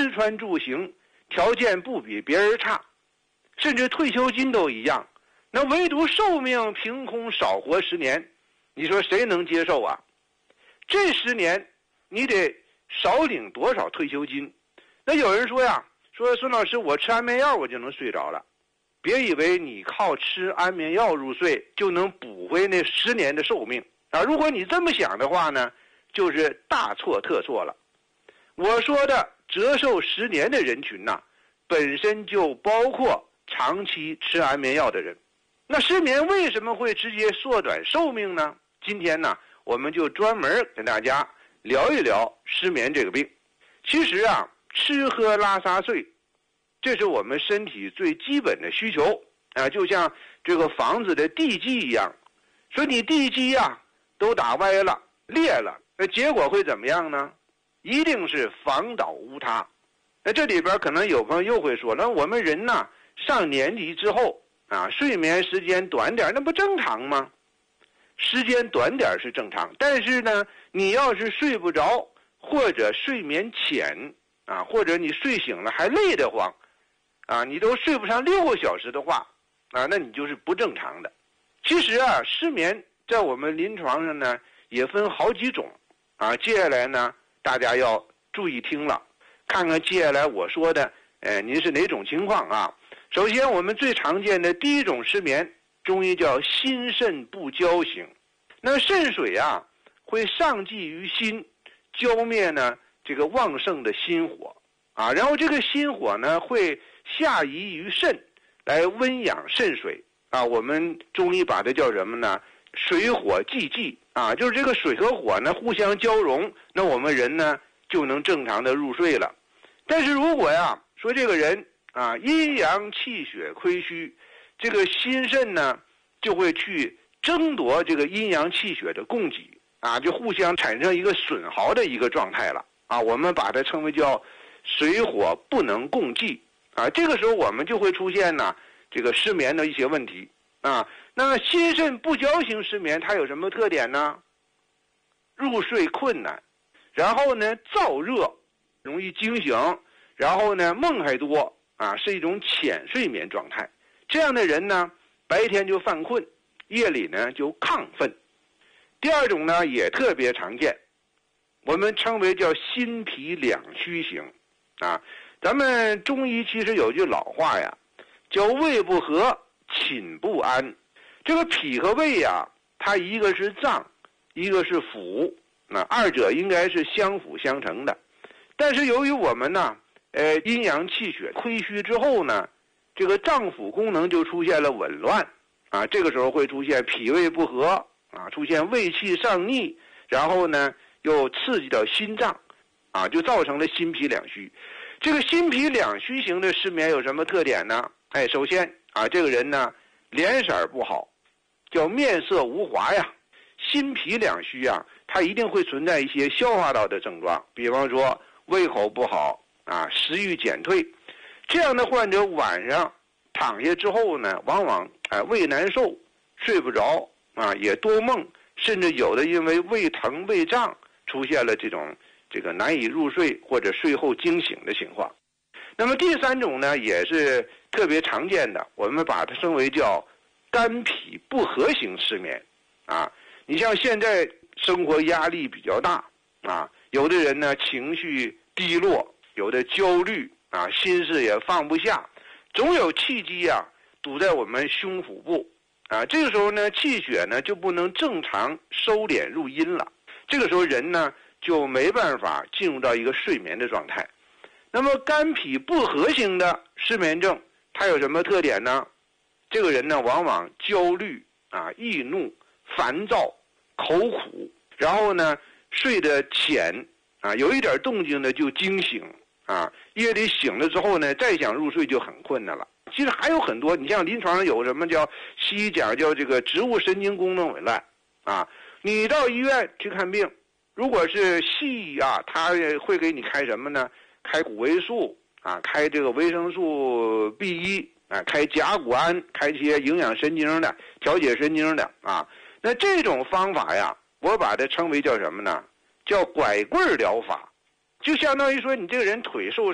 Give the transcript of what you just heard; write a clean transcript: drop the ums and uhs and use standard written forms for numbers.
吃穿住行条件不比别人差，甚至退休金都一样，那唯独寿命凭空少活10年，你说谁能接受啊？这10年你得少领多少退休金？那有人说呀，说孙老师，我吃安眠药我就能睡着了。别以为你靠吃安眠药入睡就能补回那10年的寿命啊！如果你这么想的话呢，就是大错特错了。我说的折寿10年的人群呢，本身就包括长期吃安眠药的人。那失眠为什么会直接缩短寿命呢？今天呢，我们就专门跟大家聊一聊失眠这个病。其实啊，吃喝拉撒睡，这是我们身体最基本的需求啊，就像这个房子的地基一样。说你地基啊都打歪了、裂了，那结果会怎么样呢？一定是房倒屋塌。那这里边可能有朋友又会说，那我们人呢上年纪之后啊，睡眠时间短点，那不正常吗？时间短点是正常，但是呢，你要是睡不着，或者睡眠浅啊，或者你睡醒了还累得慌啊，你都睡不上6个小时的话啊，那你就是不正常的。其实啊，失眠在我们临床上呢也分好几种啊。接下来呢，大家要注意听了，看看接下来我说的，您是哪种情况啊？首先，我们最常见的第一种失眠，中医叫心肾不交型。那肾水啊，会上济于心，浇灭呢这个旺盛的心火啊，然后这个心火呢会下移于肾，来温养肾水啊。我们中医把它叫什么呢？水火既济啊，就是这个水和火呢互相交融，那我们人呢就能正常的入睡了。但是如果呀说这个人啊阴阳气血亏虚，这个心肾呢就会去争夺这个阴阳气血的供给啊，就互相产生一个损耗的一个状态了啊。我们把它称为叫水火不能共济啊。这个时候我们就会出现呢这个失眠的一些问题啊。那心肾不交型失眠它有什么特点呢？入睡困难，然后呢燥热，容易惊醒，然后呢梦还多啊，是一种浅睡眠状态。这样的人呢白天就犯困，夜里呢就亢奋。第二种呢也特别常见，我们称为叫心脾两虚型啊。咱们中医其实有句老话呀，叫胃不和寝不安。这个脾和胃呀，它一个是脏，一个是腑，那二者应该是相辅相成的。但是由于我们呢阴阳气血亏虚之后呢，这个脏腑功能就出现了紊乱啊，这个时候会出现脾胃不和啊，出现胃气上逆，然后呢又刺激到心脏啊，就造成了心脾两虚。这个心脾两虚型的失眠有什么特点呢？首先啊，这个人呢脸色不好，叫面色无华呀。心脾两虚啊，它一定会存在一些消化道的症状，比方说胃口不好啊，食欲减退。这样的患者晚上躺下之后呢，往往胃难受，睡不着啊，也多梦，甚至有的因为胃疼胃胀出现了这个难以入睡或者睡后惊醒的情况。那么第三种呢也是特别常见的，我们把它称为叫肝脾不和型失眠啊。你像现在生活压力比较大啊，有的人呢情绪低落，有的焦虑啊，心事也放不下，总有气机啊堵在我们胸腹部啊。这个时候呢气血呢就不能正常收敛入阴了，这个时候人呢就没办法进入到一个睡眠的状态。那么肝脾不和型的失眠症它有什么特点呢？这个人呢往往焦虑啊、易怒、烦躁、口苦，然后呢睡得浅啊，有一点动静呢就惊醒啊，夜里醒了之后呢再想入睡就很困难了。其实还有很多，你像临床上有什么叫西医讲叫这个植物神经功能紊乱啊。你到医院去看病，如果是西医啊，他会给你开什么呢？开谷维素啊，开这个维生素 B1啊，开甲钴胺，开这些营养神经的、调节神经的啊。那这种方法呀，我把它称为叫什么呢？叫拐棍疗法，就相当于说你这个人腿受